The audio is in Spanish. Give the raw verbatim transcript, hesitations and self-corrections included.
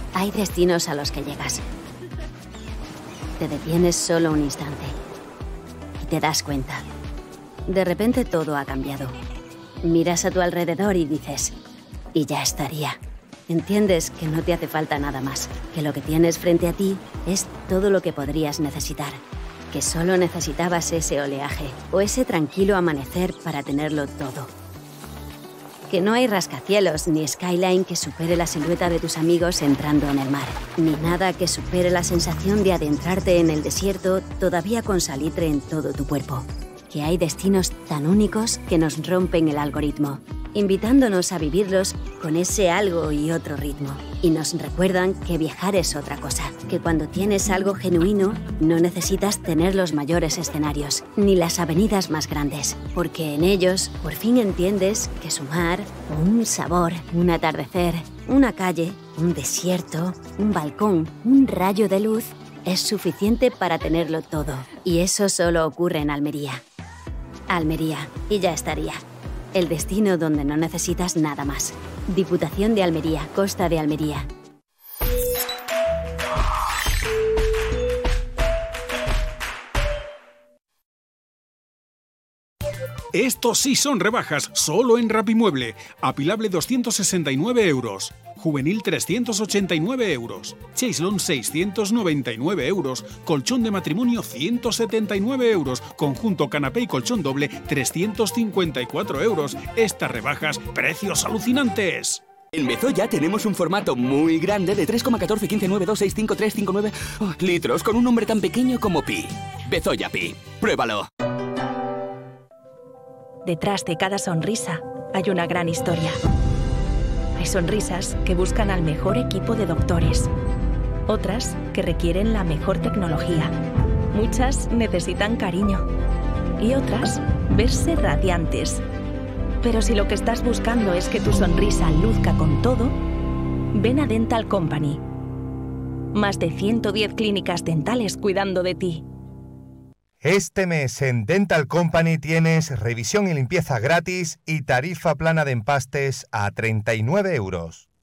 Hay destinos a los que llegas. Te detienes solo un instante y te das cuenta. De repente todo ha cambiado. Miras a tu alrededor y dices, y ya estaría. Entiendes que no te hace falta nada más, que lo que tienes frente a ti es todo lo que podrías necesitar, que solo necesitabas ese oleaje o ese tranquilo amanecer para tenerlo todo. Que no hay rascacielos ni skyline que supere la silueta de tus amigos entrando en el mar, ni nada que supere la sensación de adentrarte en el desierto todavía con salitre en todo tu cuerpo. Que hay destinos tan únicos que nos rompen el algoritmo, invitándonos a vivirlos con ese algo y otro ritmo. Y nos recuerdan que viajar es otra cosa, que cuando tienes algo genuino no necesitas tener los mayores escenarios, ni las avenidas más grandes, porque en ellos por fin entiendes que su mar, un sabor, un atardecer, una calle, un desierto, un balcón, un rayo de luz, es suficiente para tenerlo todo. Y eso solo ocurre en Almería. Almería, y ya estaría. El destino donde no necesitas nada más. Diputación de Almería, Costa de Almería. Estos sí son rebajas, solo en Rapimueble. Apilable doscientos sesenta y nueve euros. Juvenil trescientos ochenta y nueve euros. Chaislon seiscientos noventa y nueve euros. Colchón de matrimonio ciento setenta y nueve euros. Conjunto canapé y colchón doble trescientos cincuenta y cuatro euros. Estas rebajas, precios alucinantes. En Bezoya tenemos un formato muy grande de tres coma uno cuatro uno cinco nueve dos seis cinco tres cinco nueve oh, litros con un nombre tan pequeño como Pi. Bezoya Pi. Pruébalo. Detrás de cada sonrisa hay una gran historia. Hay sonrisas que buscan al mejor equipo de doctores. Otras que requieren la mejor tecnología. Muchas necesitan cariño. Y otras, verse radiantes. Pero si lo que estás buscando es que tu sonrisa luzca con todo, ven a Dental Company. Más de ciento diez clínicas dentales cuidando de ti. Este mes en Dental Company tienes revisión y limpieza gratis y tarifa plana de empastes a treinta y nueve euros.